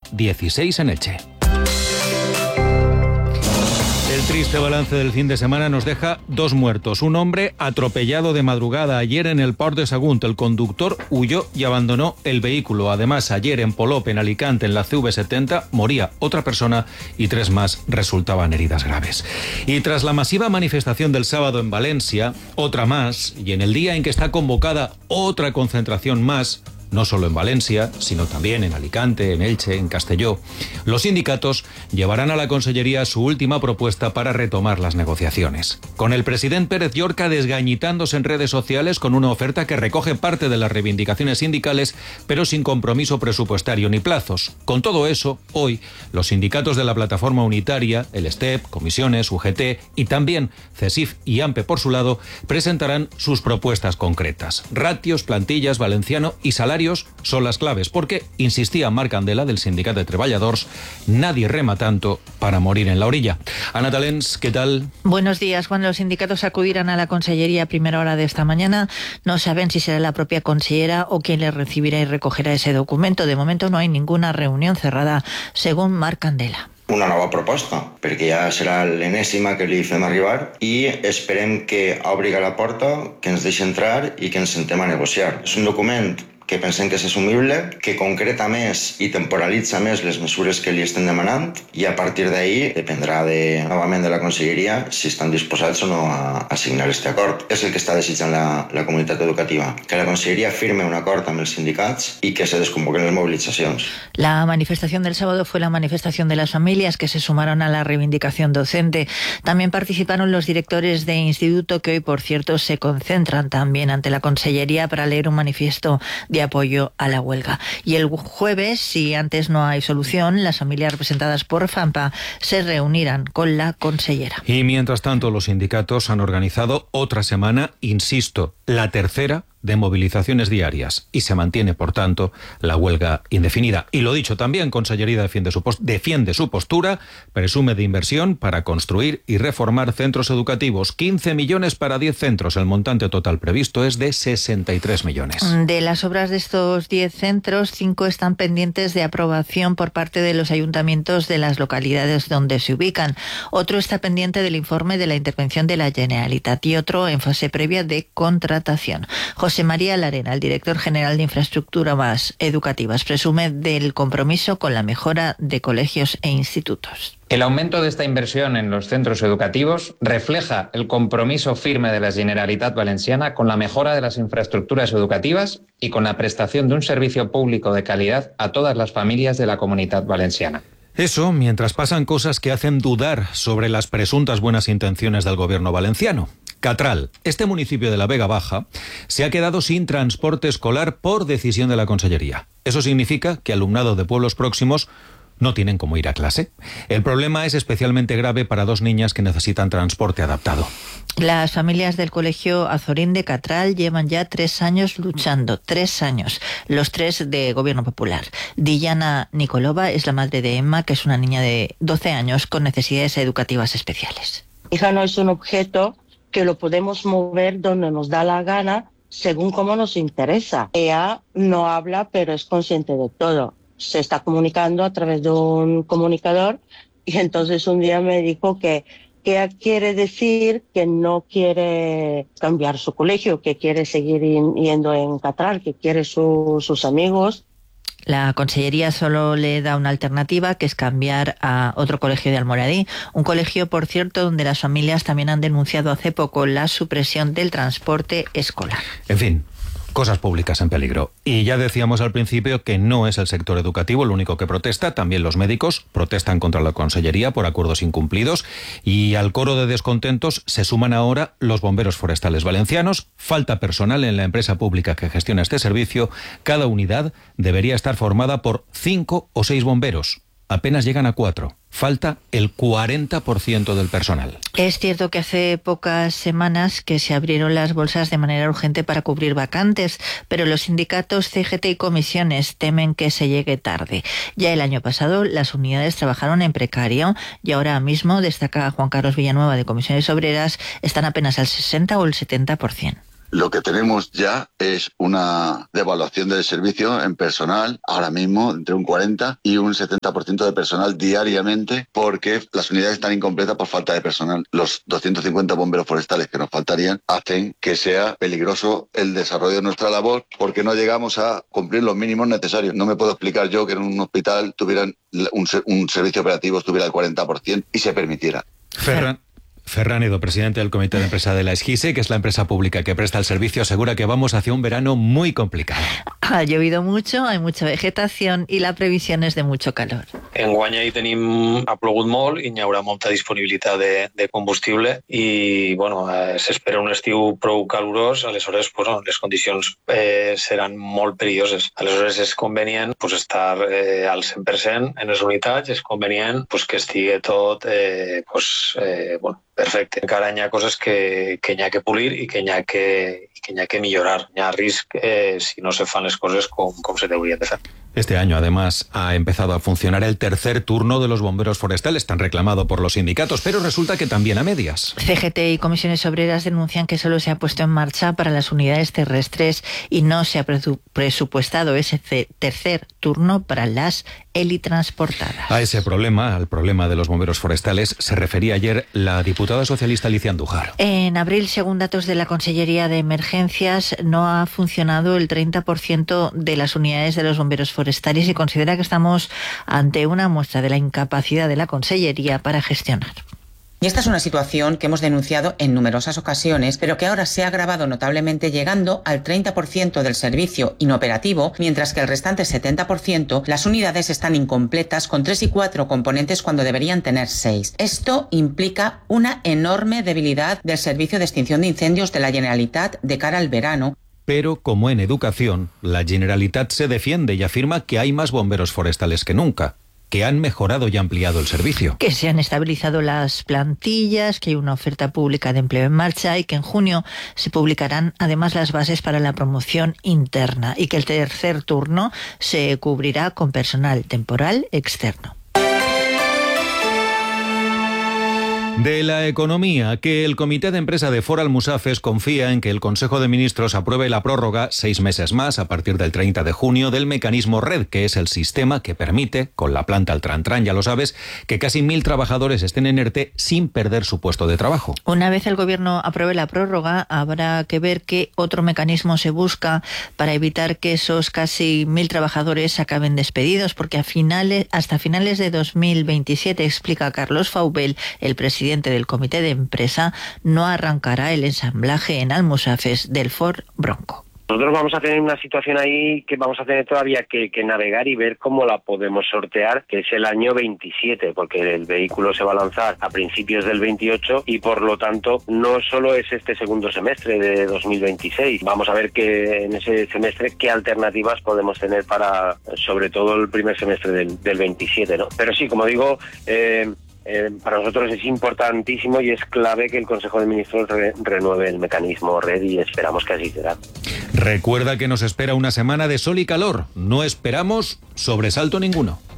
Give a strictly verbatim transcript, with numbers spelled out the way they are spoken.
dieciséis en Elche. El triste balance del fin de semana nos deja dos muertos. Un hombre atropellado de madrugada ayer en el Port de Sagunt. El conductor huyó y abandonó el vehículo. Además, ayer en Polop, en Alicante, en la C V setenta, moría otra persona y tres más resultaban heridas graves. Y tras la masiva manifestación del sábado en Valencia, otra más, y en el día en que está convocada otra concentración más, no solo en Valencia, sino también en Alicante, en Elche, en Castelló, los sindicatos llevarán a la Consellería su última propuesta para retomar las negociaciones. Con el presidente Pérez Llorca desgañitándose en redes sociales con una oferta que recoge parte de las reivindicaciones sindicales, pero sin compromiso presupuestario ni plazos. Con todo eso, hoy, los sindicatos de la plataforma unitaria, el STEP, Comisiones, U G T y también CESIF y AMPE por su lado, presentarán sus propuestas concretas. Ratios, plantillas, valenciano y salario son las claves, porque, insistía Marc Candela del Sindicato de Treballadors, nadie rema tanto para morir en la orilla. Ana Talens, ¿qué tal? Buenos días. Cuando los sindicatos acudirán a la Consellería a primera hora de esta mañana, no saben si será la propia consellera o quien les recibirá y recogerá ese documento. De momento no hay ninguna reunión cerrada, según Marc Candela. Una nova proposta, perquè ja serà l'enèsima que li fem arribar i esperem que obri la porta, que ens deixi entrar i que ens sentem a negociar. És un document que pensem que és assumible, que concreta més i temporalitza més les mesures que li estem demanant i a partir d'ahí dependrà de, novament de la Conselleria si estan disposats o no a, a signar aquest acord. És el que està desitjant la, la comunitat educativa, que la Conselleria firme un acord amb els sindicats i que se desconvoquen les mobilitzacions. La manifestación del sábado fue la manifestación de las familias que se sumaron a la reivindicación docente. También participaron los directores de instituto que hoy, por cierto, se concentran también ante la Consellería para leer un manifiesto de apoyo a la huelga. Y el jueves, si antes no hay solución, las familias representadas por FAMPA se reunirán con la consellera. Y mientras tanto, los sindicatos han organizado otra semana, insisto, la tercera de movilizaciones diarias y se mantiene, por tanto, la huelga indefinida. Y lo dicho, también Consellería defiende su, post- defiende su postura, presume de inversión para construir y reformar centros educativos. quince millones para diez centros. El montante total previsto es de sesenta y tres millones. De las obras de estos diez centros, cinco están pendientes de aprobación por parte de los ayuntamientos de las localidades donde se ubican. Otro está pendiente del informe de la intervención de la Generalitat y otro en fase previa de contratación. José María Larena, el director general de Infraestructuras Educativas, presume del compromiso con la mejora de colegios e institutos. El aumento de esta inversión en los centros educativos refleja el compromiso firme de la Generalitat Valenciana con la mejora de las infraestructuras educativas y con la prestación de un servicio público de calidad a todas las familias de la Comunitat Valenciana. Eso mientras pasan cosas que hacen dudar sobre las presuntas buenas intenciones del gobierno valenciano. Catral, este municipio de la Vega Baja, se ha quedado sin transporte escolar por decisión de la Consellería. Eso significa que alumnado de pueblos próximos no tienen cómo ir a clase. El problema es especialmente grave para dos niñas que necesitan transporte adaptado. Las familias del colegio Azorín de Catral llevan ya tres años luchando, tres años, los tres de Gobierno Popular. Diana Nicolova es la madre de Emma, que es una niña de doce años con necesidades educativas especiales. Mi hija no es un objeto que lo podemos mover donde nos da la gana según cómo nos interesa. Ella no habla, pero es consciente de todo. Se está comunicando a través de un comunicador y entonces un día me dijo que, que quiere decir que no quiere cambiar su colegio, que quiere seguir yendo en Catral, que quiere su, sus amigos. La Consellería solo le da una alternativa, que es cambiar a otro colegio de Almoradí, un colegio, por cierto, donde las familias también han denunciado hace poco la supresión del transporte escolar. En fin, cosas públicas en peligro. Y ya decíamos al principio que no es el sector educativo el único que protesta, también los médicos protestan contra la Consellería por acuerdos incumplidos y al coro de descontentos se suman ahora los bomberos forestales valencianos. Falta personal en la empresa pública que gestiona este servicio. Cada unidad debería estar formada por cinco o seis bomberos. Apenas llegan a cuatro. Falta el cuarenta por ciento del personal. Es cierto que hace pocas semanas que se abrieron las bolsas de manera urgente para cubrir vacantes, pero los sindicatos C G T y comisiones temen que se llegue tarde. Ya el año pasado las unidades trabajaron en precario y ahora mismo, destaca Juan Carlos Villanueva de Comisiones Obreras, están apenas al sesenta o el setenta por ciento. Lo que tenemos ya es una devaluación del servicio en personal, ahora mismo entre un cuarenta y un setenta por ciento de personal diariamente, porque las unidades están incompletas por falta de personal. Los doscientos cincuenta bomberos forestales que nos faltarían hacen que sea peligroso el desarrollo de nuestra labor, porque no llegamos a cumplir los mínimos necesarios. No me puedo explicar yo que en un hospital tuvieran un, un servicio operativo estuviera al cuarenta por ciento y se permitiera. Ferran. Ferran Edo, presidente del Comité de Empresa de la Esquise, que es la empresa pública que presta el servicio, asegura que vamos hacia un verano muy complicado. Ha llovido mucho, hay mucha vegetación y la previsión es de mucho calor. Enguany hi tenim, ha plogut molt i hi haurà molta disponibilitat de, de combustible i bueno, eh, s'espera un estiu prou calorós, aleshores pues, no, les condicions eh, seran molt perilloses. Aleshores és convenient pues, estar eh, al cent per cent en les unitats, és convenient pues, que estigui tot eh, pues, eh, bueno, perfecte. Encara hi ha coses que, que hi ha que polir i que hi ha que, que, hi ha que millorar. Hi ha risc eh, si no se fan les coses com, com se deurien de fer. Este año, además, ha empezado a funcionar el tercer turno de los bomberos forestales, tan reclamado por los sindicatos, pero resulta que también a medias. C G T y comisiones obreras denuncian que solo se ha puesto en marcha para las unidades terrestres y no se ha presupuestado ese tercer turno para las helitransportadas. A ese problema, al problema de los bomberos forestales, se refería ayer la diputada socialista Alicia Andújar. En abril, según datos de la Consellería de Emergencias, no ha funcionado el treinta por ciento de las unidades de los bomberos forestales y considera que estamos ante una muestra de la incapacidad de la Consellería para gestionar. Y esta es una situación que hemos denunciado en numerosas ocasiones, pero que ahora se ha agravado notablemente, llegando al treinta por ciento del servicio inoperativo, mientras que el restante setenta por ciento las unidades están incompletas con tres y cuatro componentes cuando deberían tener seis. Esto implica una enorme debilidad del servicio de extinción de incendios de la Generalitat de cara al verano. Pero, como en educación, la Generalitat se defiende y afirma que hay más bomberos forestales que nunca, que han mejorado y ampliado el servicio. Que se han estabilizado las plantillas, que hay una oferta pública de empleo en marcha y que en junio se publicarán además las bases para la promoción interna y que el tercer turno se cubrirá con personal temporal externo. De la economía, que el Comité de Empresa de Ford Almusafes confía en que el Consejo de Ministros apruebe la prórroga seis meses más a partir del treinta de junio del mecanismo RED, que es el sistema que permite, con la planta al Trantrán, ya lo sabes, que casi mil trabajadores estén en ERTE sin perder su puesto de trabajo. Una vez el Gobierno apruebe la prórroga, habrá que ver qué otro mecanismo se busca para evitar que esos casi mil trabajadores acaben despedidos, porque a finales, hasta finales de dos mil veintisiete, explica Carlos Faubel, el presidente del Comité de Empresa, no arrancará el ensamblaje en Almusafes del Ford Bronco. Nosotros vamos a tener una situación ahí que vamos a tener todavía que, que navegar y ver cómo la podemos sortear, que es el año veintisiete, porque el vehículo se va a lanzar a principios del veintiocho y por lo tanto no solo es este segundo semestre de dos mil veintiséis. Vamos a ver que en ese semestre qué alternativas podemos tener para, sobre todo el primer semestre del, del veintisiete, ¿no? Pero sí, como digo, eh, Eh, para nosotros es importantísimo y es clave que el Consejo de Ministros re renueve el mecanismo RED y esperamos que así será. Recuerda que nos espera una semana de sol y calor. No esperamos sobresalto ninguno.